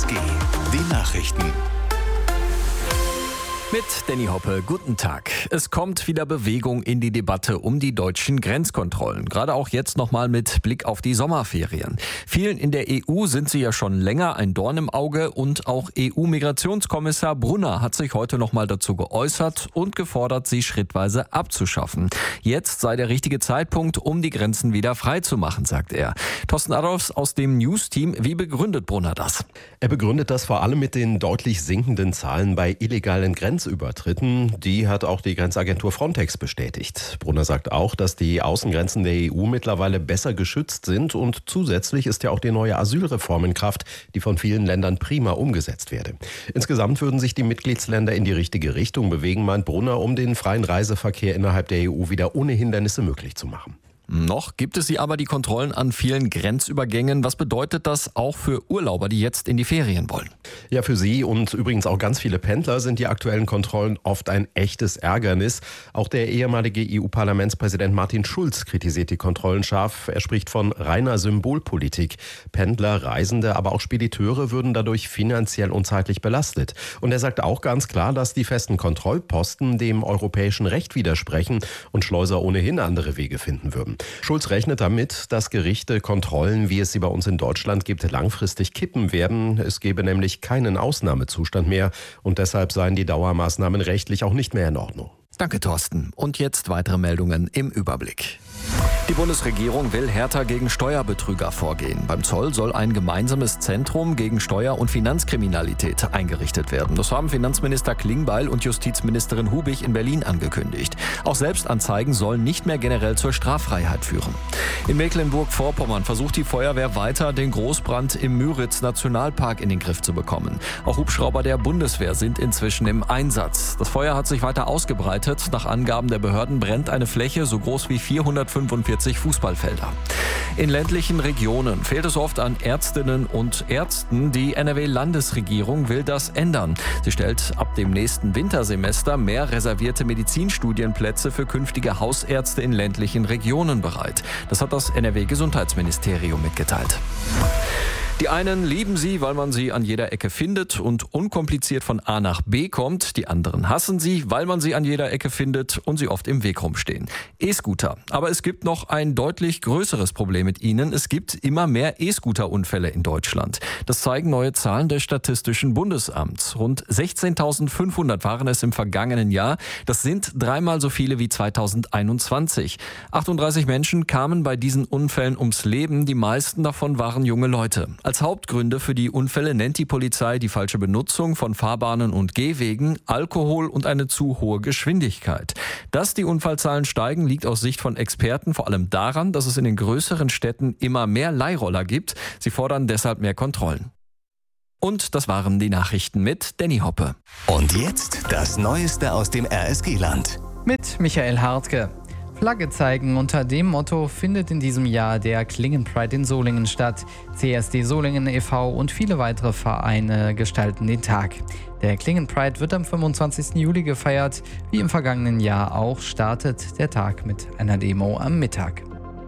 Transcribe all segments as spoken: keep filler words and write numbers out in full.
S G, die Nachrichten. Mit Danny Hoppe, guten Tag. Es kommt wieder Bewegung in die Debatte um die deutschen Grenzkontrollen. Gerade auch jetzt nochmal mit Blick auf die Sommerferien. Vielen in der E U sind sie ja schon länger ein Dorn im Auge und auch E U-Migrationskommissar Brunner hat sich heute nochmal dazu geäußert und gefordert, sie schrittweise abzuschaffen. Jetzt sei der richtige Zeitpunkt, um die Grenzen wieder frei zu machen, sagt er. Thorsten Adolfs aus dem News-Team, wie begründet Brunner das? Er begründet das vor allem mit den deutlich sinkenden Zahlen bei illegalen Grenzübertritten. Die hat auch die Grenzagentur Frontex bestätigt. Brunner sagt auch, dass die Außengrenzen der E U mittlerweile besser geschützt sind und zusätzlich ist ja auch die neue Asylreform in Kraft, die von vielen Ländern prima umgesetzt werde. Insgesamt würden sich die Mitgliedsländer in die richtige Richtung bewegen, meint Brunner, um den freien Reiseverkehr innerhalb der E U wieder ohne Hindernisse möglich zu machen. Noch gibt es sie aber, die Kontrollen an vielen Grenzübergängen. Was bedeutet das auch für Urlauber, die jetzt in die Ferien wollen? Ja, für sie und übrigens auch ganz viele Pendler sind die aktuellen Kontrollen oft ein echtes Ärgernis. Auch der ehemalige E U-Parlamentspräsident Martin Schulz kritisiert die Kontrollen scharf. Er spricht von reiner Symbolpolitik. Pendler, Reisende, aber auch Spediteure würden dadurch finanziell und zeitlich belastet. Und er sagt auch ganz klar, dass die festen Kontrollposten dem europäischen Recht widersprechen und Schleuser ohnehin andere Wege finden würden. Schulz rechnet damit, dass Gerichte Kontrollen, wie es sie bei uns in Deutschland gibt, langfristig kippen werden. Es gebe nämlich keinen Ausnahmezustand mehr und deshalb seien die Dauermaßnahmen rechtlich auch nicht mehr in Ordnung. Danke, Thorsten. Und jetzt weitere Meldungen im Überblick. Die Bundesregierung will härter gegen Steuerbetrüger vorgehen. Beim Zoll soll ein gemeinsames Zentrum gegen Steuer- und Finanzkriminalität eingerichtet werden. Das haben Finanzminister Klingbeil und Justizministerin Hubig in Berlin angekündigt. Auch Selbstanzeigen sollen nicht mehr generell zur Straffreiheit führen. In Mecklenburg-Vorpommern versucht die Feuerwehr weiter, den Großbrand im Müritz-Nationalpark in den Griff zu bekommen. Auch Hubschrauber der Bundeswehr sind inzwischen im Einsatz. Das Feuer hat sich weiter ausgebreitet. Nach Angaben der Behörden brennt eine Fläche so groß wie vierhundertfünfundvierzig Fußballfelder. In ländlichen Regionen fehlt es oft an Ärztinnen und Ärzten. Die N R W-Landesregierung will das ändern. Sie stellt ab dem nächsten Wintersemester mehr reservierte Medizinstudienplätze für künftige Hausärzte in ländlichen Regionen bereit. Das hat das N R W-Gesundheitsministerium mitgeteilt. Die einen lieben sie, weil man sie an jeder Ecke findet und unkompliziert von A nach B kommt. Die anderen hassen sie, weil man sie an jeder Ecke findet und sie oft im Weg rumstehen. E-Scooter. Aber es gibt noch ein deutlich größeres Problem mit ihnen. Es gibt immer mehr E-Scooter-Unfälle in Deutschland. Das zeigen neue Zahlen des Statistischen Bundesamts. Rund sechzehntausendfünfhundert waren es im vergangenen Jahr. Das sind dreimal so viele wie zweitausendeinundzwanzig. achtunddreißig Menschen kamen bei diesen Unfällen ums Leben. Die meisten davon waren junge Leute. Als Hauptgründe für die Unfälle nennt die Polizei die falsche Benutzung von Fahrbahnen und Gehwegen, Alkohol und eine zu hohe Geschwindigkeit. Dass die Unfallzahlen steigen, liegt aus Sicht von Experten vor allem daran, dass es in den größeren Städten immer mehr Leihroller gibt. Sie fordern deshalb mehr Kontrollen. Und das waren die Nachrichten mit Danny Hoppe. Und jetzt das Neueste aus dem R S G-Land. Mit Michael Hartke. Flagge zeigen. Unter dem Motto findet in diesem Jahr der Klingen Pride in Solingen statt. C S D Solingen e V und viele weitere Vereine gestalten den Tag. Der Klingen Pride wird am fünfundzwanzigsten Juli gefeiert. Wie im vergangenen Jahr auch startet der Tag mit einer Demo am Mittag.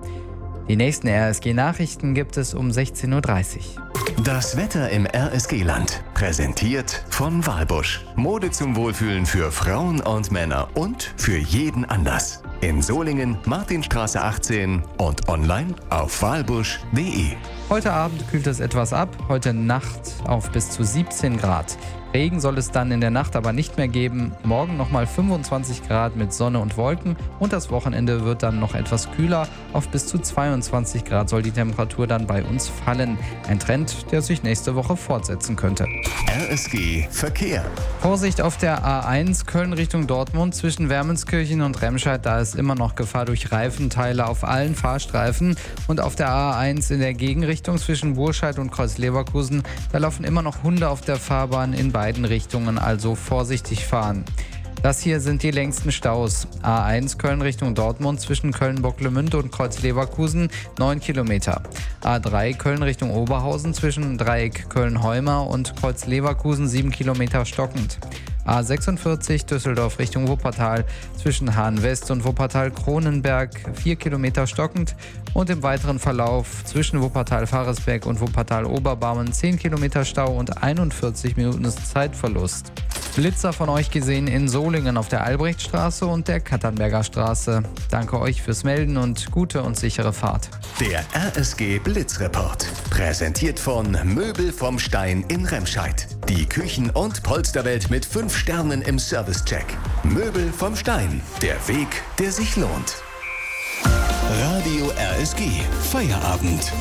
Die nächsten R S G-Nachrichten gibt es um sechzehn Uhr dreißig. Das Wetter im R S G-Land. Präsentiert von Walbusch. Mode zum Wohlfühlen für Frauen und Männer und für jeden Anlass. In Solingen, Martinstraße achtzehn und online auf walbusch punkt de. Heute Abend kühlt es etwas ab, heute Nacht auf bis zu siebzehn Grad. Regen soll es dann in der Nacht aber nicht mehr geben. Morgen nochmal fünfundzwanzig Grad mit Sonne und Wolken und das Wochenende wird dann noch etwas kühler. Auf bis zu zweiundzwanzig Grad soll die Temperatur dann bei uns fallen. Ein Trend, der sich nächste Woche fortsetzen könnte. R S G Verkehr. Vorsicht auf der A eins Köln Richtung Dortmund zwischen Wermelskirchen und Remscheid. Da ist immer noch Gefahr durch Reifenteile auf allen Fahrstreifen. Und auf der A eins in der Gegenrichtung zwischen Burscheid und Kreuz-Leverkusen, da laufen immer noch Hunde auf der Fahrbahn in beiden Richtungen, also vorsichtig fahren. Das hier sind die längsten Staus. A eins Köln Richtung Dortmund zwischen Köln-Bocklemünde und Kreuz-Leverkusen neun Kilometer. A drei Köln Richtung Oberhausen zwischen Dreieck Köln-Heuma und Kreuz-Leverkusen sieben Kilometer stockend. A sechsundvierzig Düsseldorf Richtung Wuppertal zwischen Hahn-West und Wuppertal-Kronenberg vier Kilometer stockend und im weiteren Verlauf zwischen Wuppertal-Faresbeck und Wuppertal-Oberbarmen zehn Kilometer Stau und einundvierzig Minuten Zeitverlust. Blitzer von euch gesehen in Solingen auf der Albrechtstraße und der Katternberger Straße. Danke euch fürs Melden und gute und sichere Fahrt. Der R S G Blitzreport. Präsentiert von Möbel vom Stein in Remscheid. Die Küchen- und Polsterwelt mit fünf Sternen im Servicecheck. Möbel vom Stein. Der Weg, der sich lohnt. Radio R S G. Feierabend.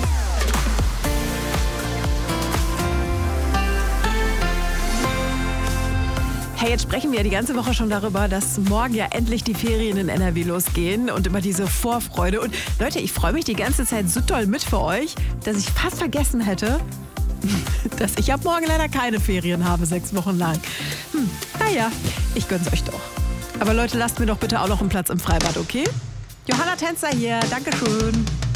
Hey, jetzt sprechen wir ja die ganze Woche schon darüber, dass morgen ja endlich die Ferien in N R W losgehen und immer diese Vorfreude. Und Leute, ich freue mich die ganze Zeit so doll mit für euch, dass ich fast vergessen hätte, dass ich ab morgen leider keine Ferien habe, sechs Wochen lang. Hm, naja, ich gönn's euch doch. Aber Leute, lasst mir doch bitte auch noch einen Platz im Freibad, okay? Johanna Tänzer hier, Dankeschön.